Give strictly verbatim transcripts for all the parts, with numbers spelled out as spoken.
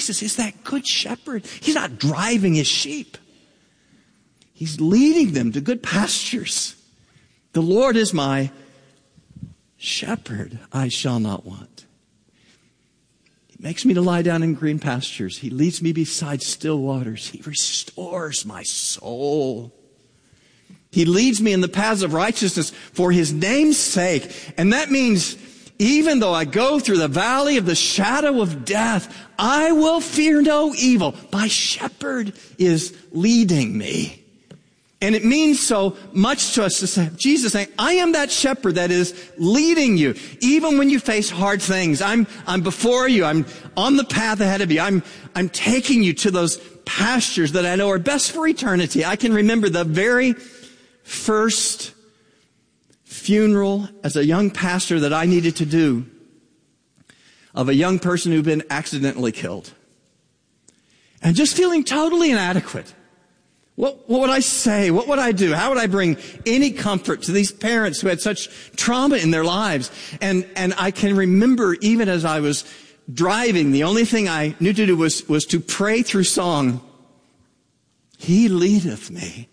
Jesus is that good shepherd. He's not driving his sheep. He's leading them to good pastures. The Lord is my shepherd. I shall not want. He makes me to lie down in green pastures. He leads me beside still waters. He restores my soul. He leads me in the paths of righteousness for his name's sake. And that means even though I go through the valley of the shadow of death, I will fear no evil. My shepherd is leading me. And it means so much to us to say, Jesus saying, I am that shepherd that is leading you. Even when you face hard things, I'm, I'm before you. I'm on the path ahead of you. I'm, I'm taking you to those pastures that I know are best for eternity. I can remember the very first funeral as a young pastor that I needed to do of a young person who'd been accidentally killed. And just feeling totally inadequate. What, what would I say? What would I do? How would I bring any comfort to these parents who had such trauma in their lives? And, and I can remember even as I was driving, the only thing I knew to do was, was to pray through song. He leadeth me.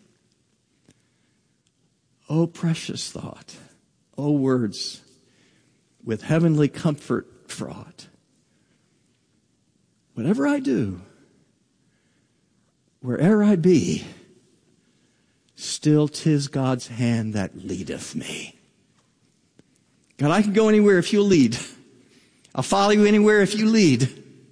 Oh, precious thought. Oh, words with heavenly comfort fraught. Whatever I do, where'er I be, still 'tis God's hand that leadeth me. God, I can go anywhere if you'll lead. I'll follow you anywhere if you lead.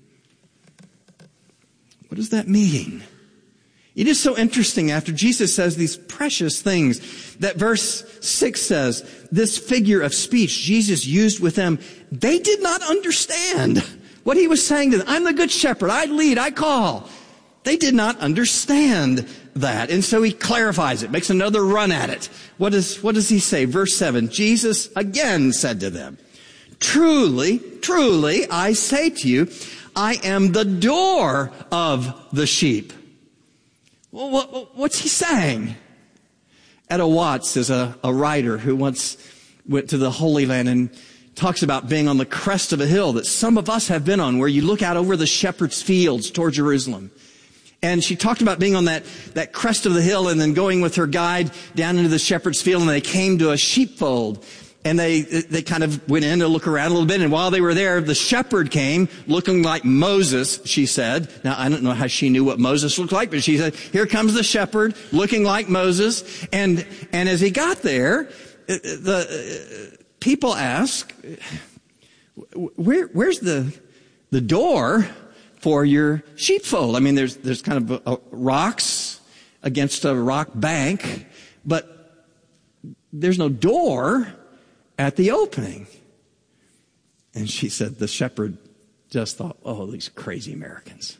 What does that mean? It is so interesting after Jesus says these precious things that verse six says, this figure of speech Jesus used with them, they did not understand what he was saying to them. I'm the good shepherd. I lead. I call. They did not understand that. And so he clarifies it, makes another run at it. What does, what does he say? Verse seven, Jesus again said to them, truly, truly, I say to you, I am the door of the sheep. Well, what, what's he saying? Etta Watts is a, a writer who once went to the Holy Land and talks about being on the crest of a hill that some of us have been on, where you look out over the shepherd's fields toward Jerusalem. And she talked about being on that, that crest of the hill and then going with her guide down into the shepherd's field, and they came to a sheepfold. And they, they kind of went in to look around a little bit. And while they were there, the shepherd came looking like Moses, she said. Now, I don't know how she knew what Moses looked like, but she said, here comes the shepherd looking like Moses. And, and as he got there, the people ask, where, where's the, the door for your sheepfold? I mean, there's, there's kind of a, a rocks against a rock bank, but there's no door at the opening. And she said the shepherd just thought, oh, these crazy Americans.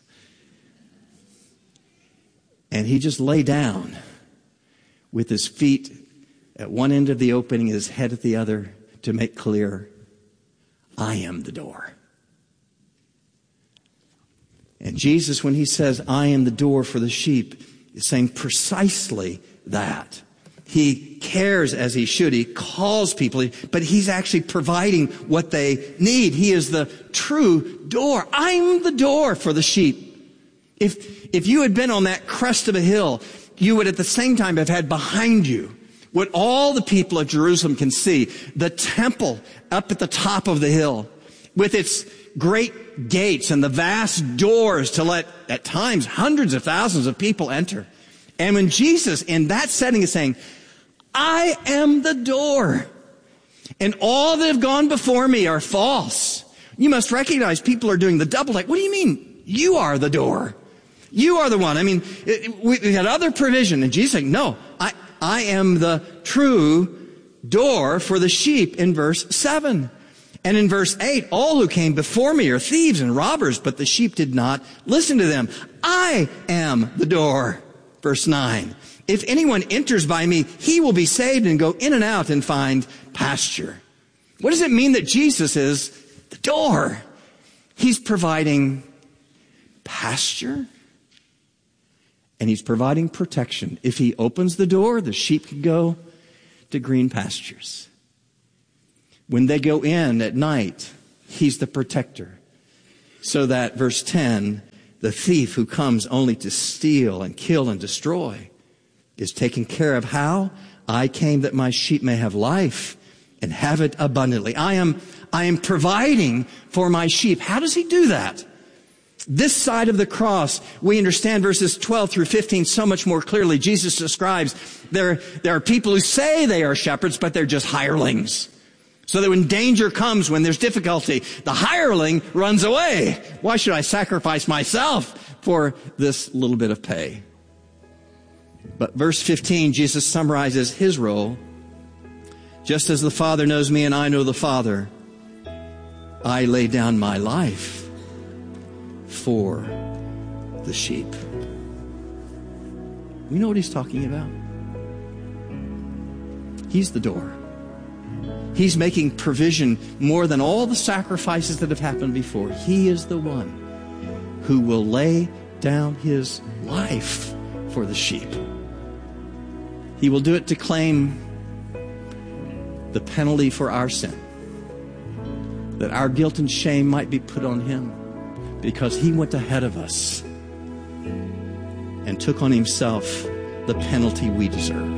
And he just lay down with his feet at one end of the opening, his head at the other, to make clear, I am the door. And Jesus, when he says, I am the door for the sheep, is saying precisely that. He cares as he should. He calls people, but he's actually providing what they need. He is the true door. I'm the door for the sheep. If, if you had been on that crest of a hill, you would at the same time have had behind you what all the people of Jerusalem can see, the temple up at the top of the hill with its great gates and the vast doors to let, at times, hundreds of thousands of people enter. And when Jesus, in that setting, is saying, I am the door, and all that have gone before me are false, you must recognize people are doing the double take. What do you mean? You are the door. You are the one. I mean, it, it, we had other provision, and Jesus saying, no, I, I am the true door for the sheep in verse seven. And in verse eight, all who came before me are thieves and robbers, but the sheep did not listen to them. I am the door. Verse nine. If anyone enters by me, he will be saved and go in and out and find pasture. What does it mean that Jesus is the door? He's providing pasture and he's providing protection. If he opens the door, the sheep can go to green pastures. When they go in at night, he's the protector. So that, verse ten, The thief who comes only to steal and kill and destroy is taken care of. How? I came that my sheep may have life and have it abundantly. I am, I am providing for my sheep. How does he do that? This side of the cross, we understand verses twelve through fifteen so much more clearly. Jesus describes there, there are people who say they are shepherds, but they're just hirelings. So that when danger comes, when there's difficulty, the hireling runs away. Why should I sacrifice myself for this little bit of pay? But verse fifteen, Jesus summarizes his role. Just as the Father knows me and I know the Father, I lay down my life for the sheep. You know what he's talking about? He's the door. He's making provision more than all the sacrifices that have happened before. He is the one who will lay down his life for the sheep. He will do it to claim the penalty for our sin, that our guilt and shame might be put on him, because he went ahead of us and took on himself the penalty we deserved.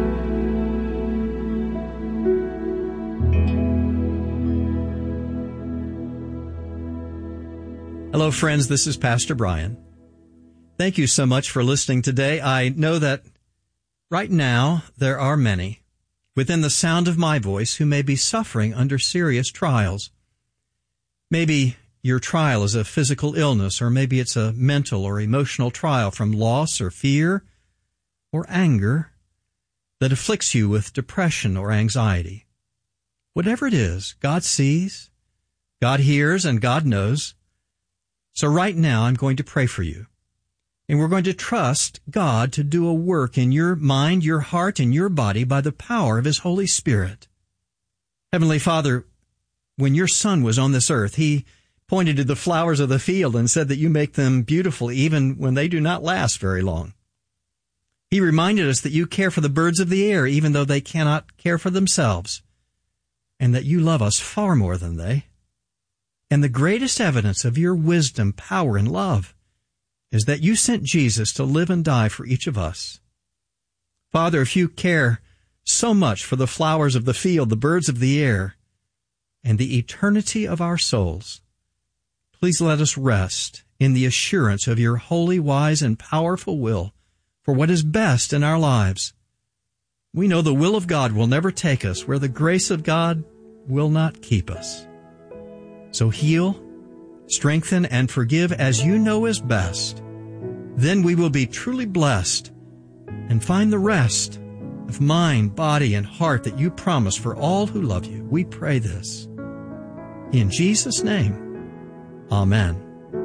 Hello, friends. This is Pastor Brian. Thank you so much for listening today. I know that right now there are many within the sound of my voice who may be suffering under serious trials. Maybe your trial is a physical illness, or maybe it's a mental or emotional trial from loss or fear or anger that afflicts you with depression or anxiety. Whatever it is, God sees, God hears, and God knows. So right now, I'm going to pray for you. And we're going to trust God to do a work in your mind, your heart, and your body by the power of His Holy Spirit. Heavenly Father, when your Son was on this earth, He pointed to the flowers of the field and said that you make them beautiful even when they do not last very long. He reminded us that you care for the birds of the air even though they cannot care for themselves, and that you love us far more than they. And the greatest evidence of your wisdom, power, and love is that you sent Jesus to live and die for each of us. Father, if you care so much for the flowers of the field, the birds of the air, and the eternity of our souls, please let us rest in the assurance of your holy, wise, and powerful will for what is best in our lives. We know the will of God will never take us where the grace of God will not keep us. So heal, strengthen, and forgive as you know is best. Then we will be truly blessed and find the rest of mind, body, and heart that you promise for all who love you. We pray this in Jesus' name. Amen.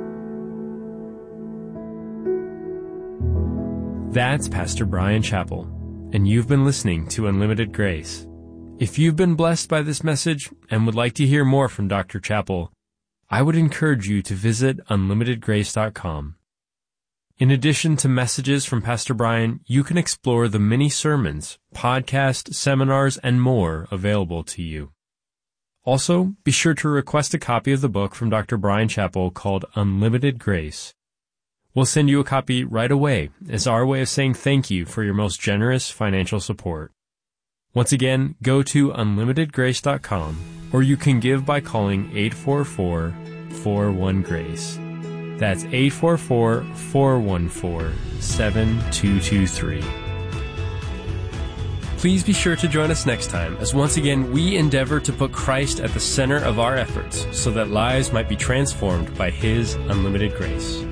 That's Pastor Brian Chappell, and you've been listening to Unlimited Grace. If you've been blessed by this message and would like to hear more from Doctor Chappell, I would encourage you to visit unlimited grace dot com. In addition to messages from Pastor Brian, you can explore the many sermons, podcasts, seminars, and more available to you. Also, be sure to request a copy of the book from Doctor Brian Chappell called Unlimited Grace. We'll send you a copy right away as our way of saying thank you for your most generous financial support. Once again, go to unlimited grace dot com, or you can give by calling eight four four, four one, GRACE. That's eight four four, four one four, seven two two three. Please be sure to join us next time as once again we endeavor to put Christ at the center of our efforts so that lives might be transformed by His unlimited grace.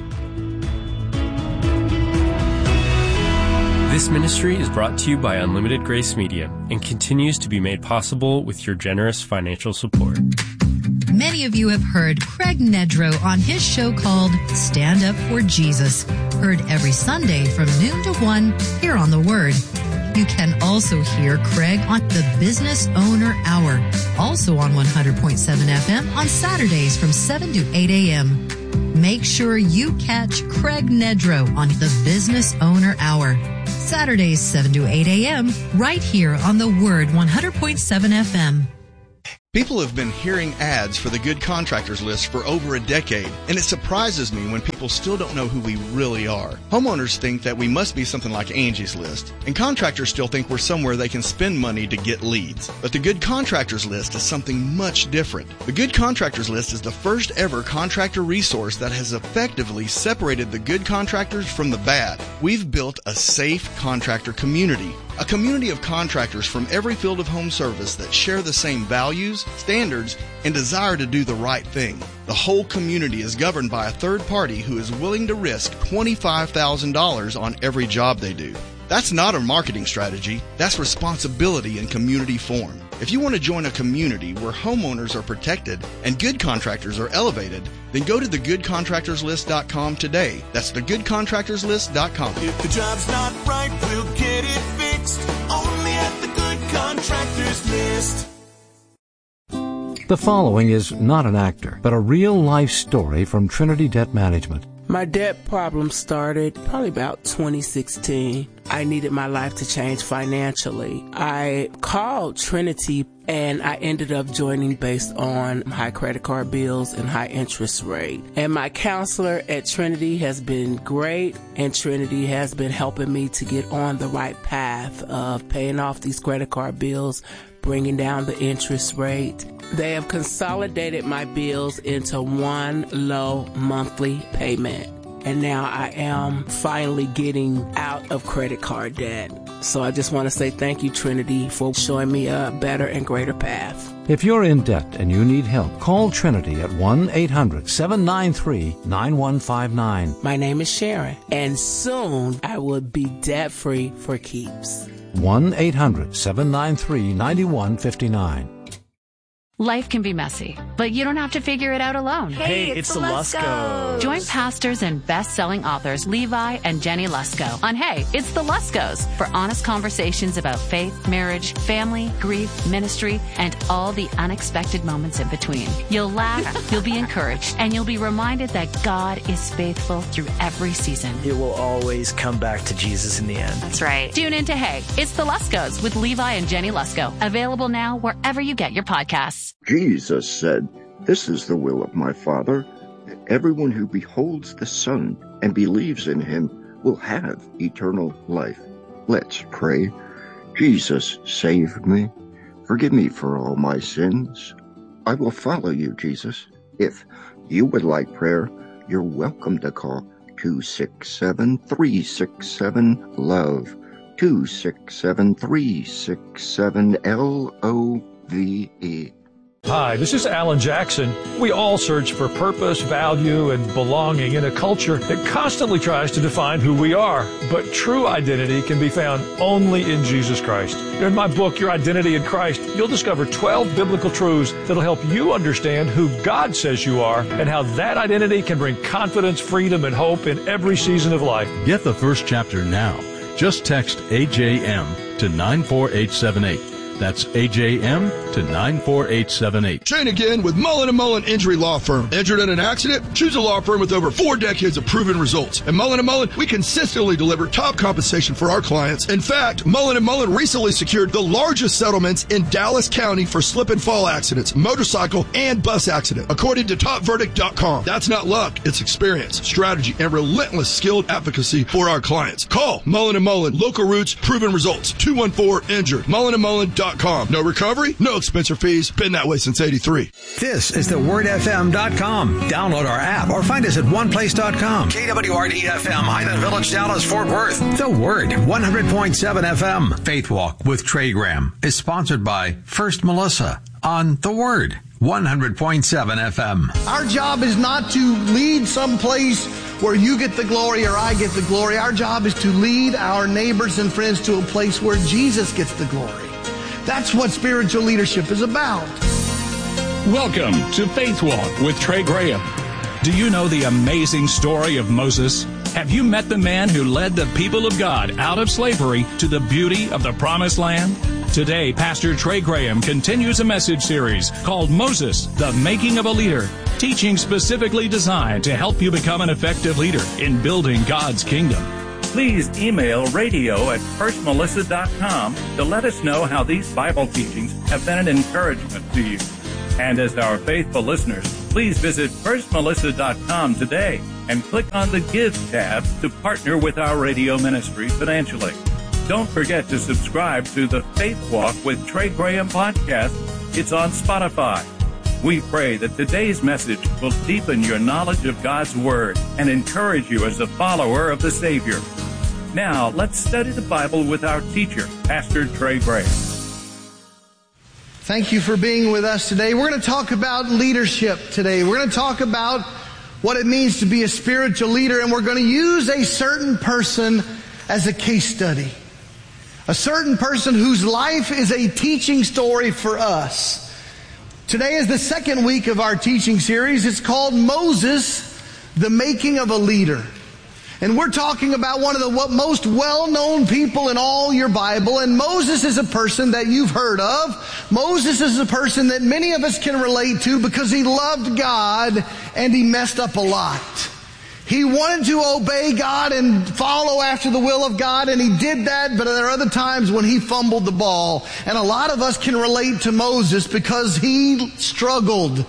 This ministry is brought to you by Unlimited Grace Media and continues to be made possible with your generous financial support. Many of you have heard Craig Nedrow on his show called Stand Up for Jesus, heard every Sunday from noon to one here on The Word. You can also hear Craig on the Business Owner Hour, also on one hundred point seven F M on Saturdays from seven to eight a.m. Make sure you catch Craig Nedrow on the Business Owner Hour, Saturdays seven to eight a.m. right here on The Word one hundred point seven F M. People have been hearing ads for the Good Contractors List for over a decade, and it surprises me when people still don't know who we really are. Homeowners think that we must be something like Angie's List, and contractors still think we're somewhere they can spend money to get leads. But the Good Contractors List is something much different. The Good Contractors List is the first ever contractor resource that has effectively separated the good contractors from the bad. We've built a safe contractor community. A community of contractors from every field of home service that share the same values, standards, and desire to do the right thing. The whole community is governed by a third party who is willing to risk twenty-five thousand dollars on every job they do. That's not a marketing strategy. That's responsibility in community form. If you want to join a community where homeowners are protected and good contractors are elevated, then go to the good contractors list dot com today. That's the good contractors list dot com. If the job's not right, we'll get it fixed. Only at the Good Contractors List. The following is not an actor, but a real-life story from Trinity Debt Management. My debt problem started probably about twenty sixteen. I needed my life to change financially. I called Trinity and I ended up joining based on high credit card bills and high interest rate. And my counselor at Trinity has been great, and Trinity has been helping me to get on the right path of paying off these credit card bills, bringing down the interest rate. They have consolidated my bills into one low monthly payment. And now I am finally getting out of credit card debt. So I just want to say thank you, Trinity, for showing me a better and greater path. If you're in debt and you need help, call Trinity at one eight hundred seven nine three nine one five nine. My name is Sharon, and soon I will be debt-free for keeps. one eight hundred seven nine three nine one five nine. Life can be messy, but you don't have to figure it out alone. Hey, hey it's, it's the Luskos. Join pastors and best-selling authors Levi and Jenny Lusko on Hey, It's the Luskos for honest conversations about faith, marriage, family, grief, ministry, and all the unexpected moments in between. You'll laugh, you'll be encouraged, and you'll be reminded that God is faithful through every season. It will always come back to Jesus in the end. That's right. Tune in to Hey, It's the Luskos with Levi and Jenny Lusko. Available now wherever you get your podcasts. Jesus said, "This is the will of my Father, that everyone who beholds the Son and believes in him will have eternal life." Let's pray. Jesus, save me. Forgive me for all my sins. I will follow you, Jesus. If you would like prayer, you're welcome to call two six seven, three six seven, LOVE, two six seven, three six seven, L O V E. Hi, this is Alan Jackson. We all search for purpose, value, and belonging in a culture that constantly tries to define who we are. But true identity can be found only in Jesus Christ. In my book, Your Identity in Christ, you'll discover twelve biblical truths that'll help you understand who God says you are and how that identity can bring confidence, freedom, and hope in every season of life. Get the first chapter now. Just text A J M to nine four eight seven eight. That's A J M to nine four eight seven eight. Shane again with Mullen and Mullen Injury Law Firm. Injured in an accident? Choose a law firm with over four decades of proven results. At Mullen and Mullen, we consistently deliver top compensation for our clients. In fact, Mullen and Mullen recently secured the largest settlements in Dallas County for slip and fall accidents, motorcycle, and bus accident, according to top verdict dot com. That's not luck. It's experience, strategy, and relentless skilled advocacy for our clients. Call Mullen and Mullen. Local roots, proven results. two one four injured. Mullen and Mullen dot com. No recovery, no expense or fees. Been that way since eighty-three. This is the word f m dot com. Download our app or find us at one place dot com. K W R D F M, Highland Village, Dallas, Fort Worth. The Word, one hundred point seven F M. Faith Walk with Trey Graham is sponsored by First Melissa on The Word, one hundred point seven F M. Our job is not to lead someplace where you get the glory or I get the glory. Our job is to lead our neighbors and friends to a place where Jesus gets the glory. That's what spiritual leadership is about. Welcome to Faith Walk with Trey Graham. Do you know the amazing story of Moses? Have you met the man who led the people of God out of slavery to the beauty of the Promised Land? Today, Pastor Trey Graham continues a message series called Moses, the Making of a Leader, teaching specifically designed to help you become an effective leader in building God's kingdom. Please email radio at first melissa dot com to let us know how these Bible teachings have been an encouragement to you. And as our faithful listeners, please visit first melissa dot com today and click on the Give tab to partner with our radio ministry financially. Don't forget to subscribe to the Faith Walk with Trey Graham podcast. It's on Spotify. We pray that today's message will deepen your knowledge of God's Word and encourage you as a follower of the Savior. Now, let's study the Bible with our teacher, Pastor Trey Graham. Thank you for being with us today. We're going to talk about leadership today. We're going to talk about what it means to be a spiritual leader, and we're going to use a certain person as a case study. A certain person whose life is a teaching story for us. Today is the second week of our teaching series. It's called Moses, the Making of a Leader. And we're talking about one of the most well-known people in all your Bible. And Moses is a person that you've heard of. Moses is a person that many of us can relate to because he loved God and he messed up a lot. He wanted to obey God and follow after the will of God, and he did that, but there are other times when he fumbled the ball. And a lot of us can relate to Moses because he struggled.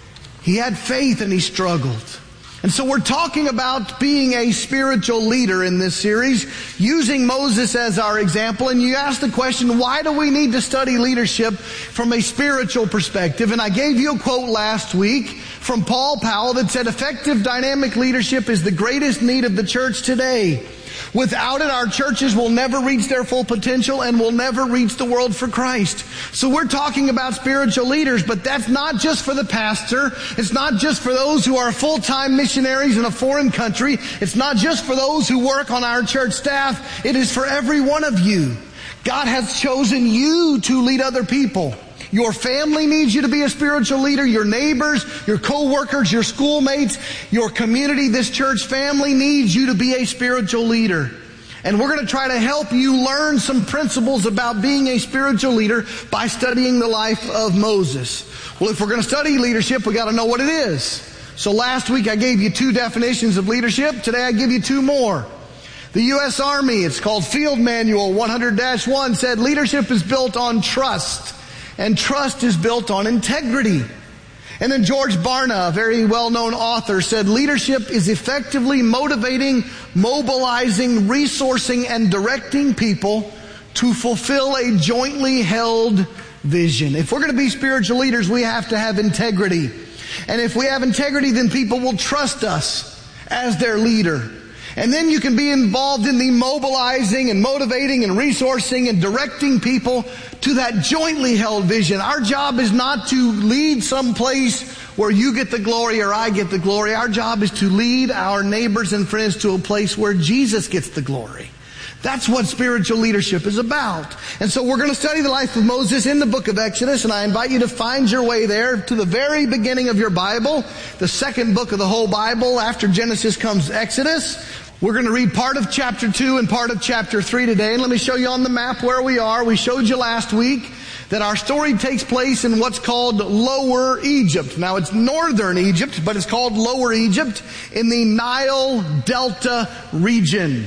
He had faith and he struggled. And so we're talking about being a spiritual leader in this series, using Moses as our example. And you ask the question, why do we need to study leadership from a spiritual perspective? And I gave you a quote last week from Paul Powell that said, effective dynamic leadership is the greatest need of the church today. Without it, our churches will never reach their full potential and will never reach the world for Christ. So we're talking about spiritual leaders, but that's not just for the pastor. It's not just for those who are full-time missionaries in a foreign country. It's not just for those who work on our church staff. It is for every one of you. God has chosen you to lead other people. Your family needs you to be a spiritual leader. Your neighbors, your co-workers, your schoolmates, your community, this church family needs you to be a spiritual leader. And we're going to try to help you learn some principles about being a spiritual leader by studying the life of Moses. Well, if we're going to study leadership, we got to know what it is. So last week I gave you two definitions of leadership. Today I give you two more. The U S Army, it's called Field Manual one hundred dash one, said leadership is built on trust. And trust is built on integrity. And then George Barna, a very well-known author, said leadership is effectively motivating, mobilizing, resourcing, and directing people to fulfill a jointly held vision. If we're going to be spiritual leaders, we have to have integrity. And if we have integrity, then people will trust us as their leader. And then you can be involved in the mobilizing and motivating and resourcing and directing people to that jointly held vision. Our job is not to lead someplace where you get the glory or I get the glory. Our job is to lead our neighbors and friends to a place where Jesus gets the glory. That's what spiritual leadership is about. And so we're going to study the life of Moses in the book of Exodus, and I invite you to find your way there to the very beginning of your Bible, the second book of the whole Bible. After Genesis comes Exodus. We're going to read part of chapter two and part of chapter three today. And let me show you on the map where we are. We showed you last week that our story takes place in what's called Lower Egypt. Now it's northern Egypt, but it's called Lower Egypt in the Nile Delta region.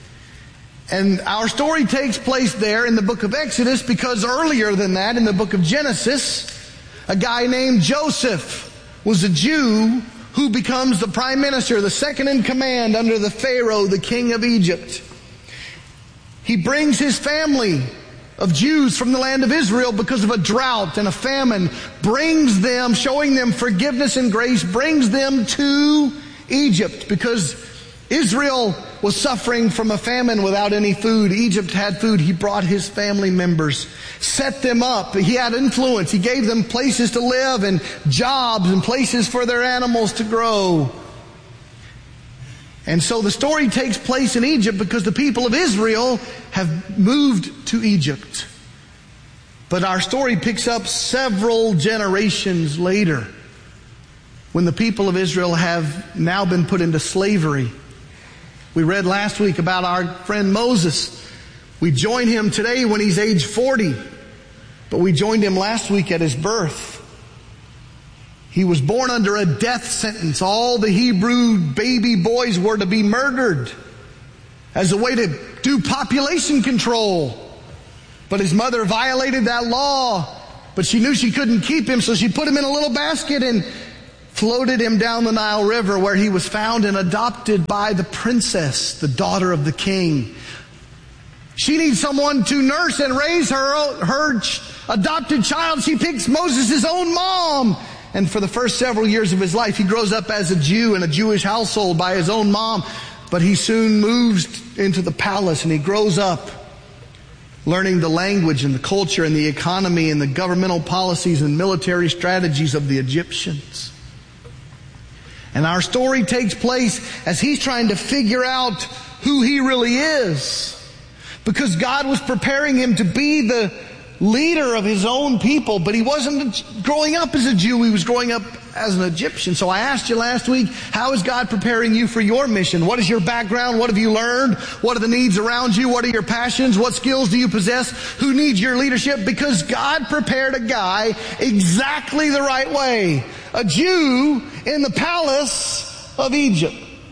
And our story takes place there in the book of Exodus because earlier than that, in the book of Genesis, a guy named Joseph was a Jew who becomes the prime minister, the second in command under the Pharaoh, the king of Egypt. He brings his family of Jews from the land of Israel because of a drought and a famine, brings them, showing them forgiveness and grace, brings them to Egypt because Israel was suffering from a famine without any food. Egypt had food. He brought his family members, set them up. He had influence. He gave them places to live and jobs and places for their animals to grow. And so the story takes place in Egypt because the people of Israel have moved to Egypt. But our story picks up several generations later when the people of Israel have now been put into slavery. We read last week about our friend Moses. We join him today when he's age forty, but we joined him last week at his birth. He was born under a death sentence. All the Hebrew baby boys were to be murdered as a way to do population control. But his mother violated that law But she knew she couldn't keep him, so she put him in a little basket and floated him down the Nile River, where he was found and adopted by the princess, the daughter of the king. She needs someone to nurse and raise her, her adopted child. She picks Moses' own mom. And for the first several years of his life, he grows up as a Jew in a Jewish household by his own mom. But he soon moves into the palace, and he grows up learning the language and the culture and the economy and the governmental policies and military strategies of the Egyptians. And our story takes place as he's trying to figure out who he really is. Because God was preparing him to be the leader of his own people, but he wasn't growing up as a Jew, he was growing up as an Egyptian. So I asked you last week, how is God preparing you for your mission? What is your background? What have you learned? What are the needs around you? What are your passions? What skills do you possess? Who needs your leadership? Because God prepared a guy exactly the right way. A Jew in the palace of Egypt.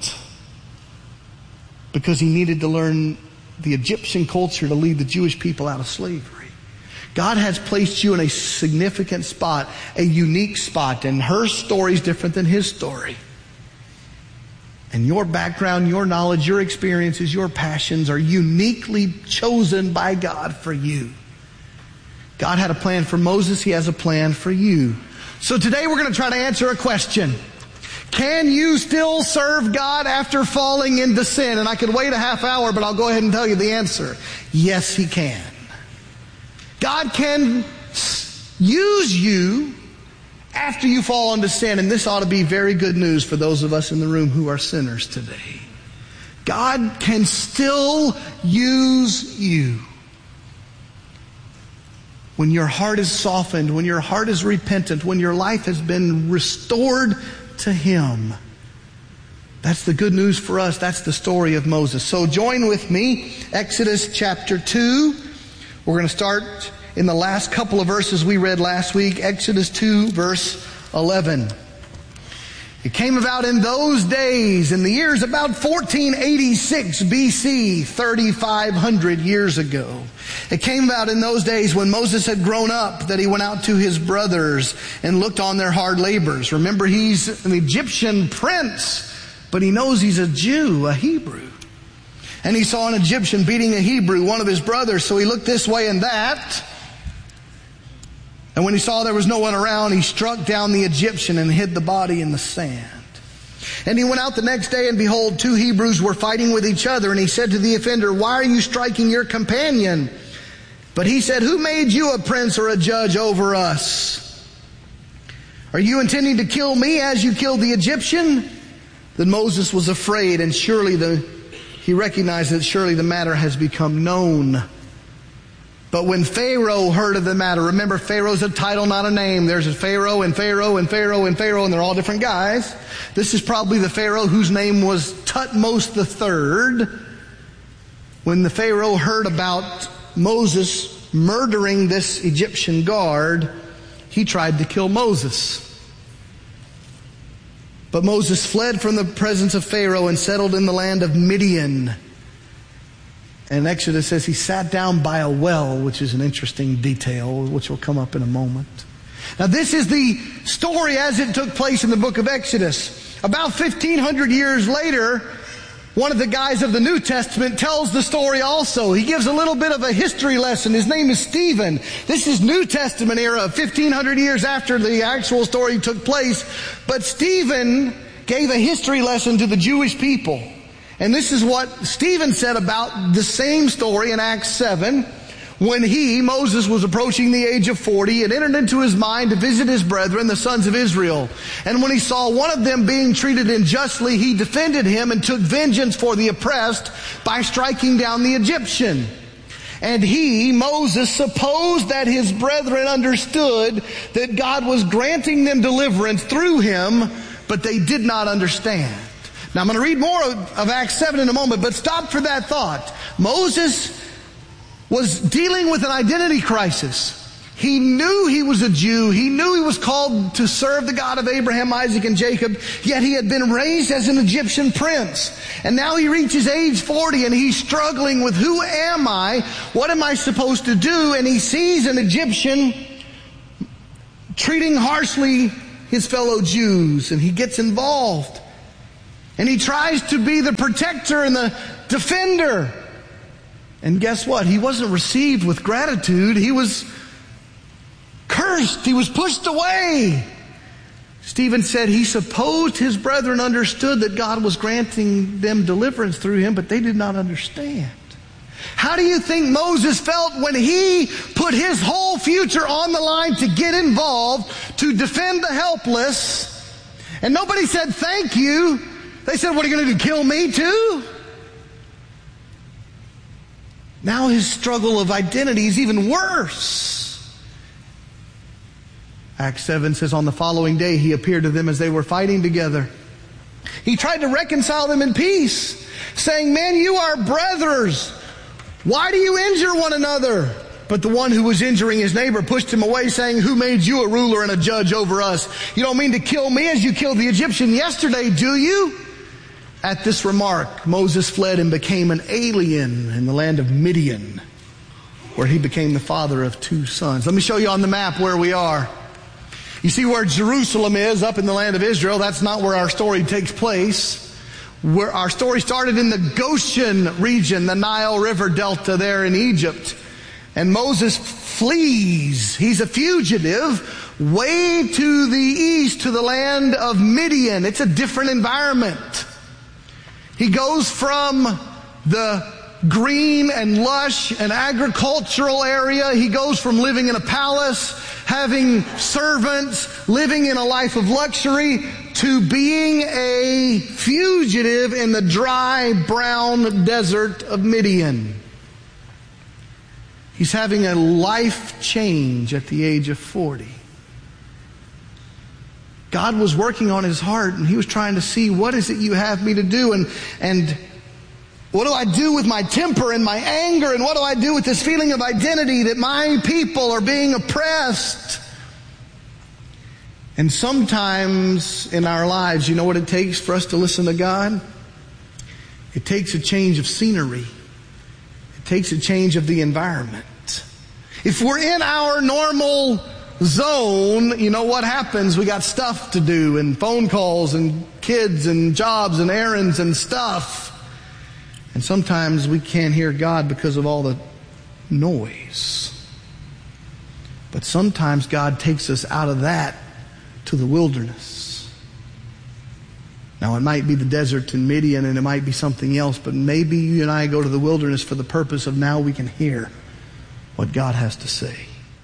Because he needed to learn the Egyptian culture to lead the Jewish people out of slavery. God has placed you in a significant spot, a unique spot, and her story is different than his story. And your background, your knowledge, your experiences, your passions are uniquely chosen by God for you. God had a plan for Moses, he has a plan for you. So today we're going to try to answer a question. Can you still serve God after falling into sin? And I could wait a half hour, but I'll go ahead and tell you the answer. Yes, he can. God can use you after you fall into sin, and this ought to be very good news for those of us in the room who are sinners today. God can still use you. When your heart is softened, when your heart is repentant, when your life has been restored to him. That's the good news for us. That's the story of Moses. So join with me, Exodus chapter two. We're going to start in the last couple of verses we read last week. Exodus two, verse eleven. It came about in those days, in the years about fourteen eighty-six B C, thirty-five hundred years ago. It came about in those days when Moses had grown up that he went out to his brothers and looked on their hard labors. Remember, he's an Egyptian prince, but he knows he's a Jew, a Hebrew. And he saw an Egyptian beating a Hebrew, one of his brothers, so he looked this way and that. And when he saw there was no one around, he struck down the Egyptian and hid the body in the sand. And he went out the next day, and behold, two Hebrews were fighting with each other. And he said to the offender, "Why are you striking your companion?" But he said, "Who made you a prince or a judge over us? Are you intending to kill me as you killed the Egyptian?" Then Moses was afraid, and surely the, he recognized that surely the matter has become known. But when Pharaoh heard of the matter, remember, Pharaoh's a title, not a name. There's a Pharaoh and Pharaoh and Pharaoh and Pharaoh, and they're all different guys. This is probably the Pharaoh whose name was Tutmos the Third. When the Pharaoh heard about Moses murdering this Egyptian guard, he tried to kill Moses. But Moses fled from the presence of Pharaoh and settled in the land of Midian. And Exodus says he sat down by a well, which is an interesting detail, which will come up in a moment. Now this is the story as it took place in the book of Exodus. About fifteen hundred years later, one of the guys of the New Testament tells the story also. He gives a little bit of a history lesson. His name is Stephen. This is New Testament era, fifteen hundred years after the actual story took place. But Stephen gave a history lesson to the Jewish people. And this is what Stephen said about the same story in Acts seven. When he, Moses, was approaching the age of forty, it entered into his mind to visit his brethren, the sons of Israel. And when he saw one of them being treated unjustly, he defended him and took vengeance for the oppressed by striking down the Egyptian. And he, Moses, supposed that his brethren understood that God was granting them deliverance through him, but they did not understand. Now I'm going to read more of, of Acts seven in a moment, but stop for that thought. Moses was dealing with an identity crisis. He knew he was a Jew. He knew he was called to serve the God of Abraham, Isaac, and Jacob. Yet he had been raised as an Egyptian prince. And now he reaches age forty and he's struggling with, who am I? What am I supposed to do? And he sees an Egyptian treating harshly his fellow Jews, and he gets involved. And he tries to be the protector and the defender. And guess what? He wasn't received with gratitude. He was cursed. He was pushed away. Stephen said he supposed his brethren understood that God was granting them deliverance through him, but they did not understand. How do you think Moses felt when he put his whole future on the line to get involved, to defend the helpless, and nobody said thank you? They said, what are you going to do, kill me too? Now his struggle of identity is even worse. Acts seven says, on the following day he appeared to them as they were fighting together. He tried to reconcile them in peace, saying, men, you are brothers. Why do you injure one another? But the one who was injuring his neighbor pushed him away, saying, who made you a ruler and a judge over us? You don't mean to kill me as you killed the Egyptian yesterday, do you? At this remark, Moses fled and became an alien in the land of Midian, where he became the father of two sons. Let me show you on the map where we are. You see where Jerusalem is, up in the land of Israel. That's not where our story takes place. Where our story started in the Goshen region, the Nile River Delta there in Egypt. And Moses flees. He's a fugitive way to the east, to the land of Midian. It's a different environment. He goes from the green and lush and agricultural area. He goes from living in a palace, having servants, living in a life of luxury, to being a fugitive in the dry, brown desert of Midian. He's having a life change at the age of forty. God was working on his heart, and he was trying to see, what is it you have me to do? And, and what do I do with my temper and my anger? And what do I do with this feeling of identity that my people are being oppressed? And sometimes in our lives, you know what it takes for us to listen to God? It takes a change of scenery. It takes a change of the environment. If we're in our normal zone, you know what happens? We got stuff to do, and phone calls, and kids, and jobs, and errands, and stuff. And sometimes we can't hear God because of all the noise. But sometimes God takes us out of that to the wilderness. Now it might be the desert in Midian, and it might be something else, but maybe you and I go to the wilderness for the purpose of now we can hear what God has to say.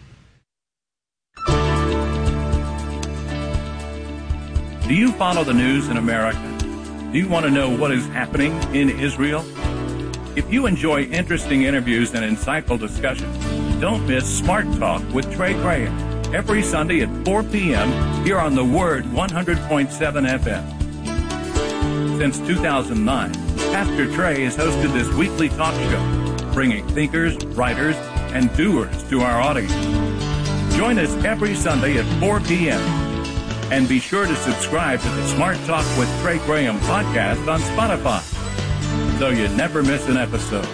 Do you follow the news in America? Do you want to know what is happening in Israel? If you enjoy interesting interviews and insightful discussions, don't miss Smart Talk with Trey Graham every Sunday at four p.m. here on The Word one hundred point seven F M. Since two thousand nine, Pastor Trey has hosted this weekly talk show, bringing thinkers, writers, and doers to our audience. Join us every Sunday at four p.m. And be sure to subscribe to the Smart Talk with Trey Graham podcast on Spotify, so you never miss an episode.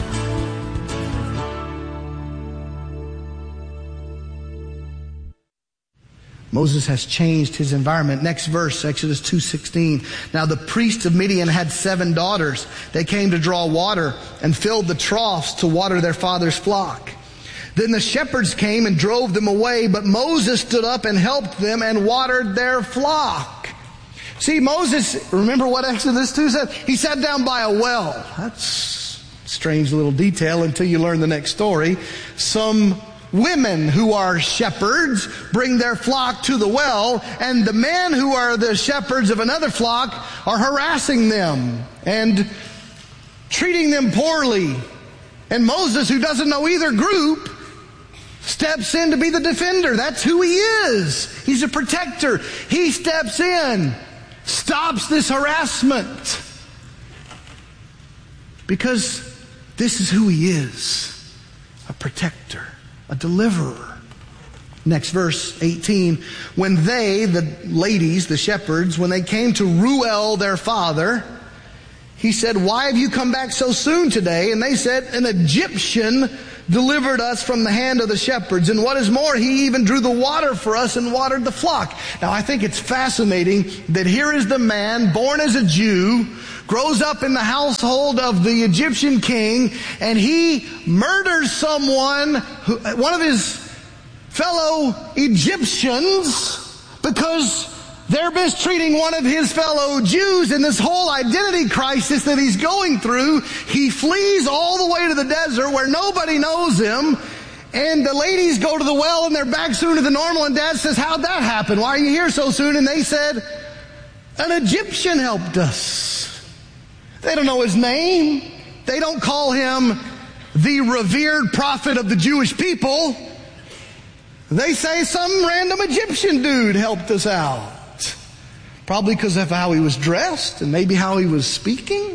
Moses has changed his environment. Next verse, Exodus two sixteen. Now the priest of Midian had seven daughters. They came to draw water and filled the troughs to water their father's flock. Then the shepherds came and drove them away, but Moses stood up and helped them and watered their flock. See, Moses, remember what Exodus two said? He sat down by a well. That's a strange little detail until you learn the next story. Some women who are shepherds bring their flock to the well, and the men who are the shepherds of another flock are harassing them and treating them poorly. And Moses, who doesn't know either group, steps in to be the defender. That's who he is. He's a protector. He steps in, stops this harassment, because this is who he is, a protector, a deliverer. Next verse, eighteen. When they, the ladies, the shepherds, when they came to Reuel their father, he said, why have you come back so soon today? And they said, an Egyptian delivered us from the hand of the shepherds. And what is more, he even drew the water for us and watered the flock. Now I think it's fascinating that here is the man born as a Jew, grows up in the household of the Egyptian king, and he murders someone, who, one of his fellow Egyptians, because they're mistreating one of his fellow Jews. In this whole identity crisis that he's going through, he flees all the way to the desert where nobody knows him. And the ladies go to the well and they're back sooner than normal. And Dad says, how'd that happen? Why are you here so soon? And they said, an Egyptian helped us. They don't know his name. They don't call him the revered prophet of the Jewish people. They say some random Egyptian dude helped us out. Probably because of how he was dressed and maybe how he was speaking.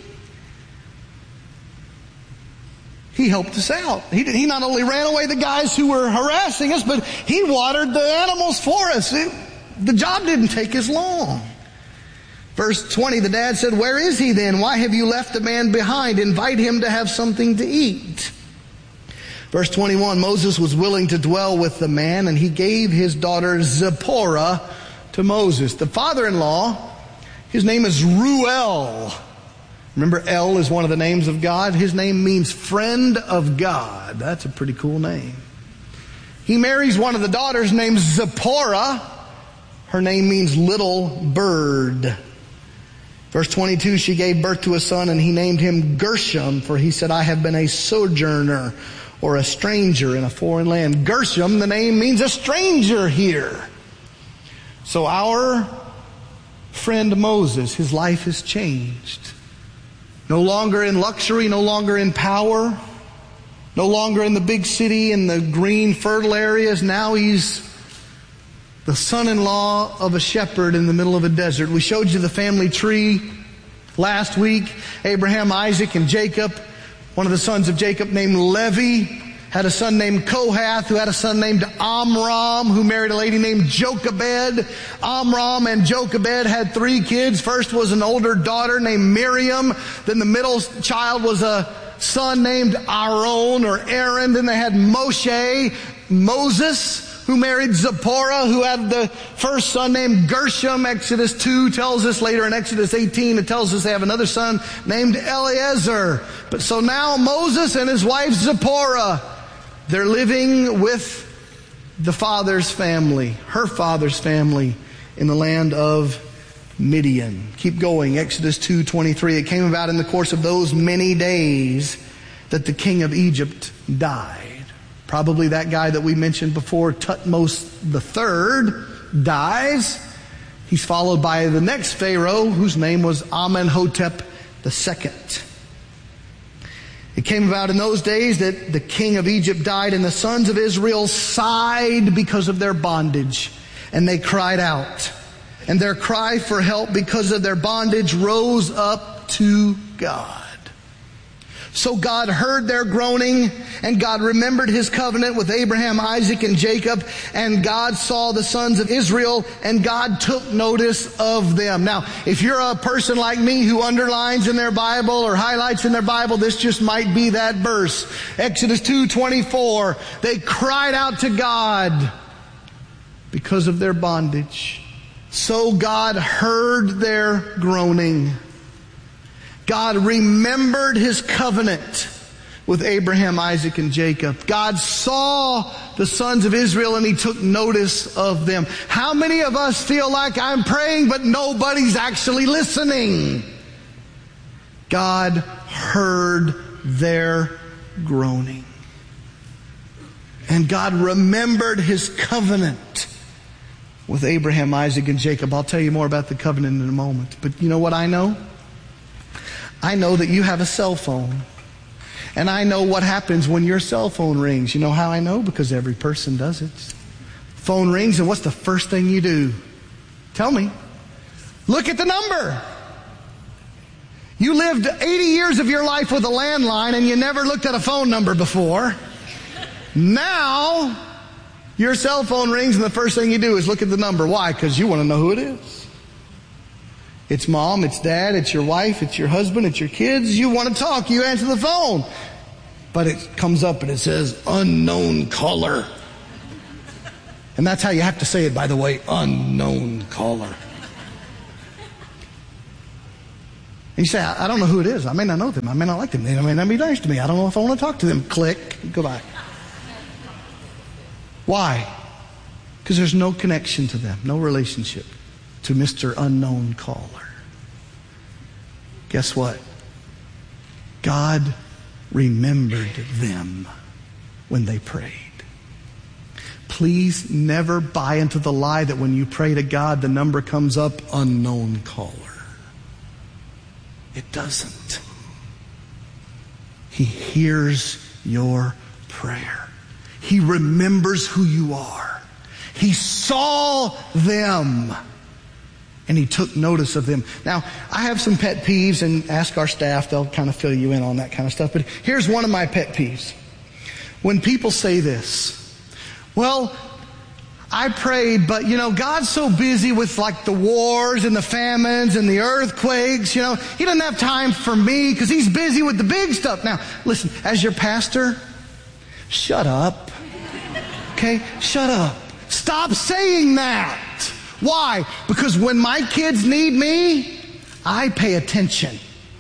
He helped us out. He, he not only ran away the guys who were harassing us, but he watered the animals for us. It, the job didn't take as long. Verse twenty, the dad said, where is he then? Why have you left the man behind? Invite him to have something to eat. Verse twenty-one, Moses was willing to dwell with the man, and he gave his daughter Zipporah to Moses. The father-in-law, his name is Ruel. Remember, El is one of the names of God. His name means friend of God. That's a pretty cool name. He marries one of the daughters named Zipporah. Her name means little bird. Verse twenty-two, she gave birth to a son, and he named him Gershom, for he said, I have been a sojourner or a stranger in a foreign land. Gershom, the name means a stranger here. So our friend Moses, his life has changed. No longer in luxury, no longer in power, no longer in the big city in the green fertile areas. Now he's the son-in-law of a shepherd in the middle of a desert. We showed you the family tree last week. Abraham, Isaac, and Jacob. One of the sons of Jacob named Levi had a son named Kohath, who had a son named Amram, who married a lady named Jochebed. Amram and Jochebed had three kids. First was an older daughter named Miriam. Then the middle child was a son named Aaron or Aaron. Then they had Moshe, Moses, who married Zipporah, who had the first son named Gershom. Exodus two tells us, later in Exodus eighteen, it tells us they have another son named Eliezer. But so now Moses and his wife Zipporah, they're living with the father's family, her father's family, in the land of Midian. Keep going. Exodus two twenty-three. It came about in the course of those many days that the king of Egypt died. Probably that guy that we mentioned before, Tutmos the third, dies. He's followed by the next Pharaoh, whose name was Amenhotep the second. It came about in those days that the king of Egypt died, and the sons of Israel sighed because of their bondage, and they cried out. And their cry for help because of their bondage rose up to God. So God heard their groaning, and God remembered His covenant with Abraham, Isaac, and Jacob, and God saw the sons of Israel, and God took notice of them. Now, if you're a person like me who underlines in their Bible or highlights in their Bible, this just might be that verse. Exodus two twenty-four, they cried out to God because of their bondage. So God heard their groaning. God remembered His covenant with Abraham, Isaac, and Jacob. God saw the sons of Israel and He took notice of them. How many of us feel like I'm praying but nobody's actually listening? God heard their groaning. And God remembered His covenant with Abraham, Isaac, and Jacob. I'll tell you more about the covenant in a moment. But you know what I know? I know that you have a cell phone. And I know what happens when your cell phone rings. You know how I know? Because every person does it. Phone rings, and what's the first thing you do? Tell me. Look at the number. You lived eighty years of your life with a landline, and you never looked at a phone number before. Now, your cell phone rings, and the first thing you do is look at the number. Why? Because you want to know who it is. It's mom, it's dad, it's your wife, it's your husband, it's your kids. You want to talk, you answer the phone. but it comes up and it says unknown caller. And that's how you have to say it, by the way, unknown caller. And you say, I, I don't know who it is. I may not know them. I may not like them. They may not be nice to me. I don't know if I want to talk to them. Click. Goodbye. Why? Because there's no connection to them, no relationship to Mister Unknown Caller. Guess what? God remembered them when they prayed. Please never buy into the lie that when you pray to God, the number comes up unknown caller. It doesn't. He hears your prayer. He remembers who you are. He saw them and he took notice of them. Now, I have some pet peeves, and ask our staff, they'll kind of fill you in on that kind of stuff. But here's one of my pet peeves. When people say this, well, I prayed, but you know, God's so busy with like the wars and the famines and the earthquakes, you know, he doesn't have time for me because he's busy with the big stuff. Now, listen, as your pastor, shut up. Okay? Shut up. Stop saying that. Why? Because when my kids need me, I pay attention.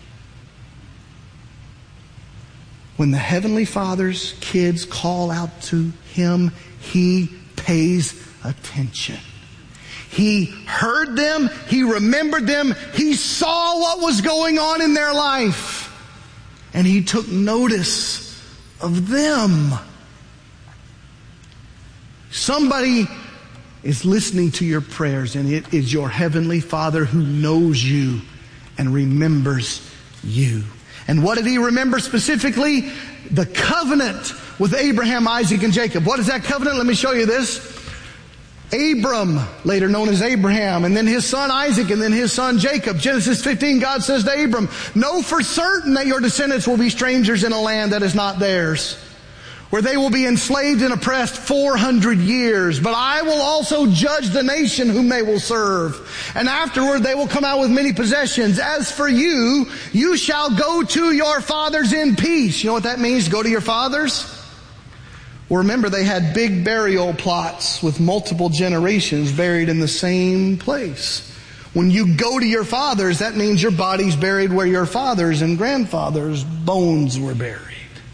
When the Heavenly Father's kids call out to him, he pays attention. He heard them. He remembered them. He saw what was going on in their life. And he took notice of them. Somebody is listening to your prayers, and it is your Heavenly Father who knows you and remembers you. And what did he remember specifically? The covenant with Abraham, Isaac, and Jacob. What is that covenant? Let me show you this. Abram, later known as Abraham, and then his son Isaac, and then his son Jacob. Genesis fifteen, God says to Abram, know for certain that your descendants will be strangers in a land that is not theirs, where they will be enslaved and oppressed four hundred years. But I will also judge the nation whom they will serve. And afterward they will come out with many possessions. As for you, you shall go to your fathers in peace. You know what that means, go to your fathers? Well, remember, they had big burial plots with multiple generations buried in the same place. When you go to your fathers, that means your body's buried where your fathers and grandfathers' bones were buried.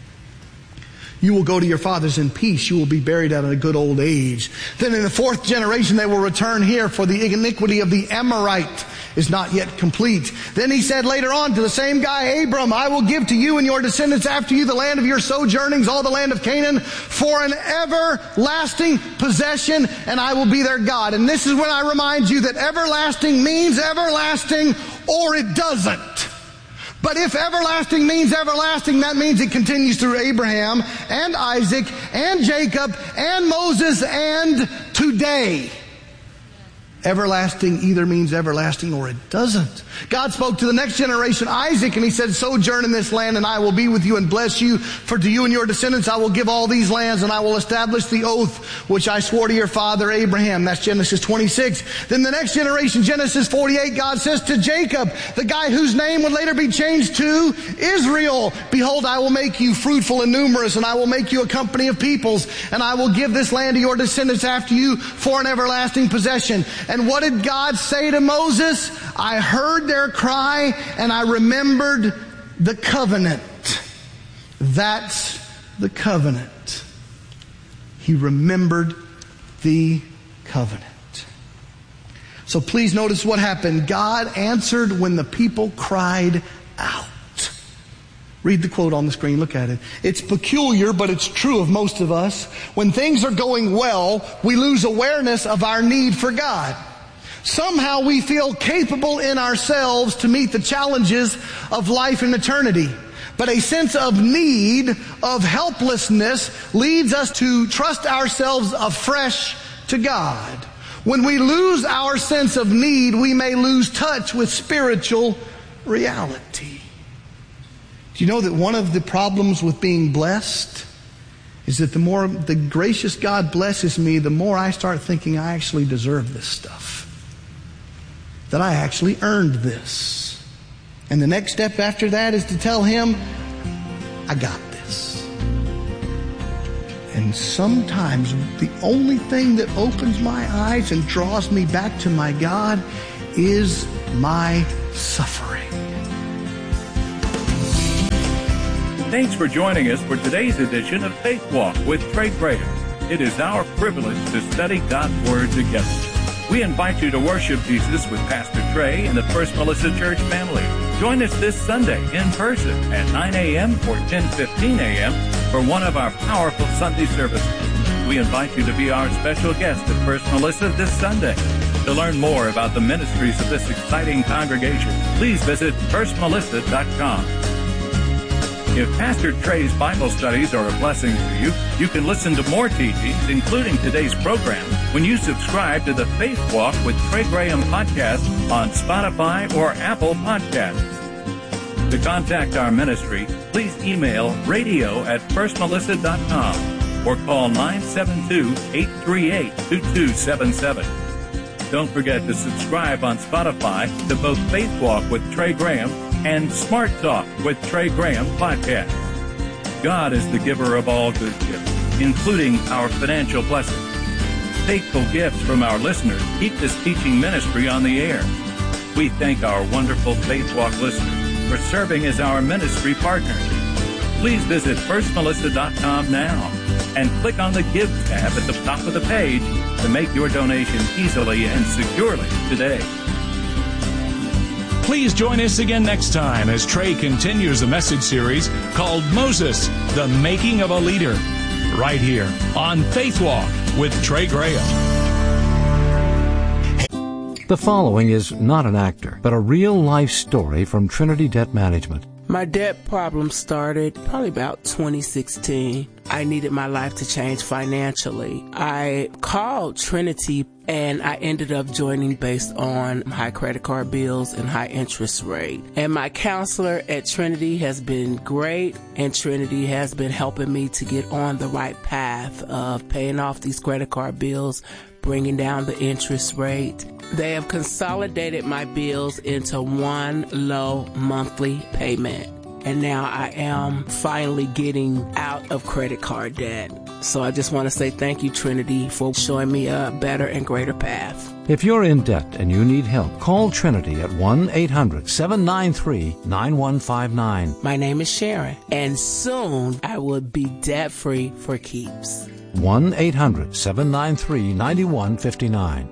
You will go to your fathers in peace. You will be buried at a good old age. Then in the fourth generation they will return here, for the iniquity of the Amorite is not yet complete. Then he said later on to the same guy, Abram, I will give to you and your descendants after you the land of your sojournings, all the land of Canaan, for an everlasting possession, and I will be their God. And this is when I remind you that everlasting means everlasting, or it doesn't. But if everlasting means everlasting, that means it continues through Abraham and Isaac and Jacob and Moses and today. Everlasting either means everlasting or it doesn't. God spoke to the next generation, Isaac, and he said, sojourn in this land and I will be with you and bless you. For to you and your descendants I will give all these lands, and I will establish the oath which I swore to your father Abraham. That's Genesis twenty-six. Then the next generation, Genesis forty-eight, God says to Jacob, the guy whose name would later be changed to Israel, behold, I will make you fruitful and numerous, and I will make you a company of peoples, and I will give this land to your descendants after you for an everlasting possession. And what did God say to Moses? I heard their cry and I remembered the covenant. That's the covenant. He remembered the covenant. So please notice what happened. God answered when the people cried out. Read the quote on the screen. Look at it. It's peculiar, but it's true of most of us. When things are going well, we lose awareness of our need for God. Somehow we feel capable in ourselves to meet the challenges of life and eternity. But a sense of need, of helplessness, leads us to trust ourselves afresh to God. When we lose our sense of need, we may lose touch with spiritual reality. Do you know that one of the problems with being blessed is that the more the gracious God blesses me, the more I start thinking I actually deserve this stuff. That I actually earned this. And the next step after that is to tell him, I got this. And sometimes the only thing that opens my eyes and draws me back to my God is my suffering. Thanks for joining us for today's edition of Faith Walk with Trey Graham. It is our privilege to study God's Word together. We invite you to worship Jesus with Pastor Trey and the First Melissa Church family. Join us this Sunday in person at nine a.m. or ten fifteen a.m. for one of our powerful Sunday services. We invite you to be our special guest at First Melissa this Sunday. To learn more about the ministries of this exciting congregation, please visit first melissa dot com. If Pastor Trey's Bible studies are a blessing to you, you can listen to more teachings, including today's program, when you subscribe to the Faith Walk with Trey Graham podcast on Spotify or Apple Podcasts. To contact our ministry, please email radio at first melissa dot com or call nine seven two, eight three eight, two two seven seven. Don't forget to subscribe on Spotify to both Faith Walk with Trey Graham and Smart Talk with Trey Graham podcast. God is the giver of all good gifts, including our financial blessings. Faithful gifts from our listeners keep this teaching ministry on the air. We thank our wonderful Faith Walk listeners for serving as our ministry partners. Please visit first melissa dot com now and click on the Give tab at the top of the page to make your donation easily and securely today. Please join us again next time as Trey continues the message series called Moses, the Making of a Leader, right here on Faith Walk with Trey Graham. The following is not an actor, but a real-life story from Trinity Debt Management. My debt problem started probably about twenty sixteen. I needed my life to change financially. I called Trinity and I ended up joining based on high credit card bills and high interest rate. And my counselor at Trinity has been great, and Trinity has been helping me to get on the right path of paying off these credit card bills, bringing down the interest rate. They have consolidated my bills into one low monthly payment. And now I am finally getting out of credit card debt. So I just want to say thank you, Trinity, for showing me a better and greater path. If you're in debt and you need help, call Trinity at one eight hundred, seven nine three, nine one five nine. My name is Sharon, and soon I will be debt-free for keeps. one eight hundred, seven nine three, nine one five nine.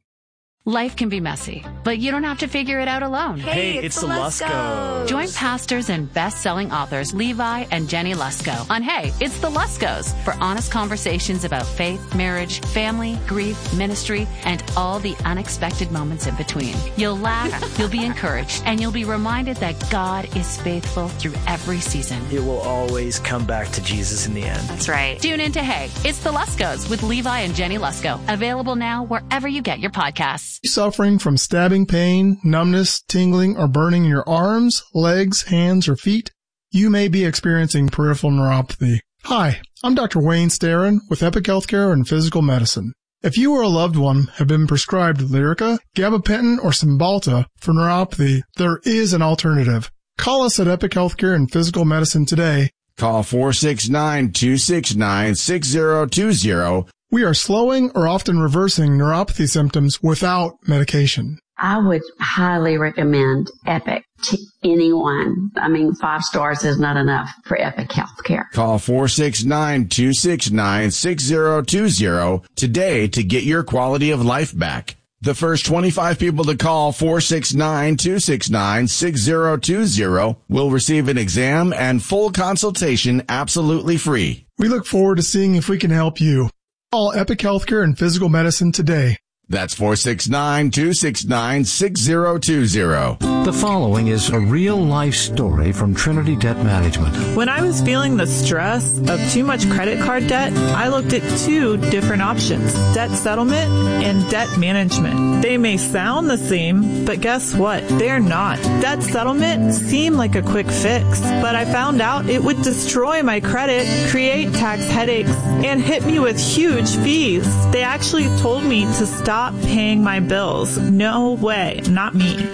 Life can be messy, but you don't have to figure it out alone. Hey, it's, it's the Luskos. Join pastors and best-selling authors Levi and Jenny Lusko on Hey, It's the Luskos for honest conversations about faith, marriage, family, grief, ministry, and all the unexpected moments in between. You'll laugh, you'll be encouraged, and you'll be reminded that God is faithful through every season. It will always come back to Jesus in the end. That's right. Tune in to Hey, It's the Luskos with Levi and Jenny Lusko. Available now wherever you get your podcasts. Suffering from stabbing pain, numbness, tingling, or burning in your arms, legs, hands, or feet? You may be experiencing peripheral neuropathy. Hi, I'm Doctor Wayne Starrin with Epic Healthcare and Physical Medicine. If you or a loved one have been prescribed Lyrica, gabapentin, or Cymbalta for neuropathy, there is an alternative. Call us at Epic Healthcare and Physical Medicine today. Call four six nine, two six nine, six zero two zero. We are slowing or often reversing neuropathy symptoms without medication. I would highly recommend Epic to anyone. I mean, five stars is not enough for Epic Healthcare. Call four six nine, two six nine, six zero two zero today to get your quality of life back. The first twenty-five people to call four six nine, two six nine, six zero two zero will receive an exam and full consultation absolutely free. We look forward to seeing if we can help you. Call Epic Healthcare and Physical Medicine today. That's four six nine, two six nine, six zero two zero. The following is a real-life story from Trinity Debt Management. When I was feeling the stress of too much credit card debt, I looked at two different options, debt settlement and debt management. They may sound the same, but guess what? They're not. Debt settlement seemed like a quick fix, but I found out it would destroy my credit, create tax headaches, and hit me with huge fees. They actually told me to stop paying my bills. No way, not me.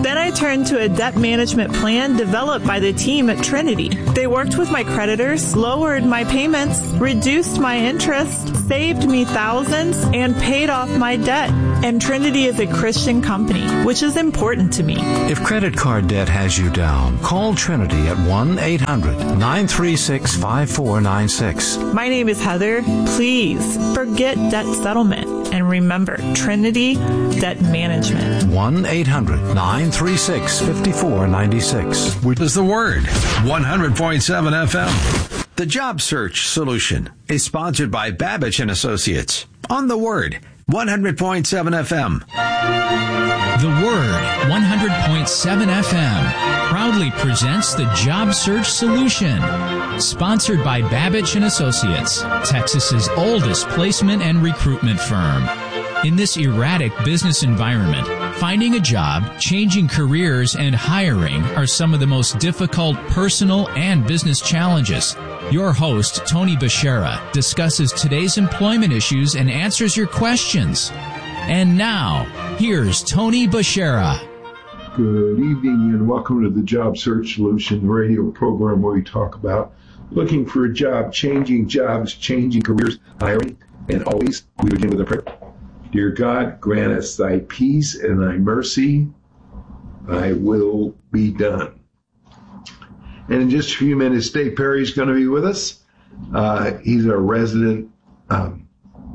Then I turned to a debt management plan developed by the team at Trinity. They worked with my creditors, lowered my payments, reduced my interest, saved me thousands, and paid off my debt. And Trinity is a Christian company, which is important to me. If credit card debt has you down, call Trinity at one eight hundred nine three six five four nine six. My name is Heather. Please forget debt settlement and remember Trinity Debt Management. one eight hundred nine three six five four nine six. Which is the Word, one hundred point seven F M. The Job Search Solution is sponsored by Babbage and Associates on the Word, one hundred point seven F M. The Word, one hundred point seven F M, proudly presents the Job Search Solution. Sponsored by Babbage and Associates, Texas's oldest placement and recruitment firm. In this erratic business environment, finding a job, changing careers, and hiring are some of the most difficult personal and business challenges. Your host, Tony Bashara, discusses today's employment issues and answers your questions. And now, here's Tony Bashara. Good evening and welcome to the Job Search Solution radio program where we talk about looking for a job, changing jobs, changing careers, hiring, and always we begin with a prayer. Dear God, grant us thy peace and thy mercy. Thy will be done. And in just a few minutes, Dave Perry is going to be with us. Uh, he's our resident um,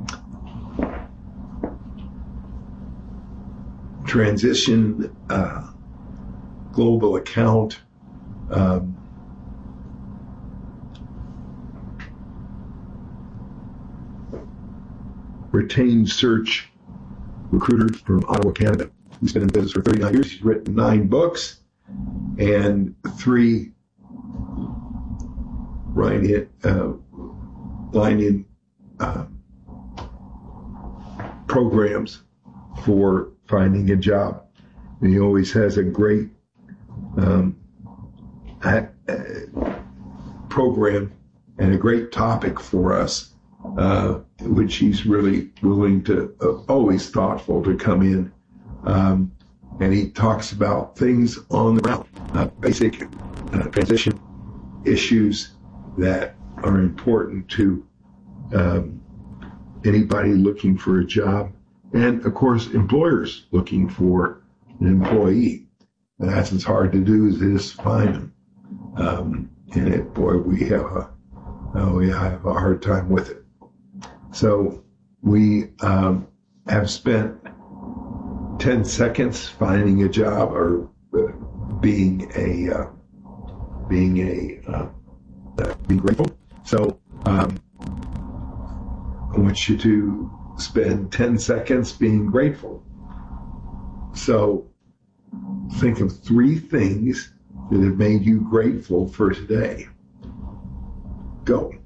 transition uh, global account um, retained search recruiter from Ottawa, Canada. He's been in business for thirty-nine years. He's written nine books and three line in, uh, line in uh, programs for finding a job. And he always has a great um, a, a program and a great topic for us. Uh, which he's really willing to, uh, always thoughtful to come in. Um, and he talks about things on the ground, uh, basic uh, transition issues that are important to um, anybody looking for a job. And, of course, employers looking for an employee. And that's as hard to do as it is to find them. Um, and, it, boy, we have a, oh, we have a hard time with it. So we um, have spent ten seconds finding a job or uh, being a uh, being a uh, uh, being grateful. So um, I want you to spend ten seconds being grateful. So think of three things that have made you grateful for today. Go.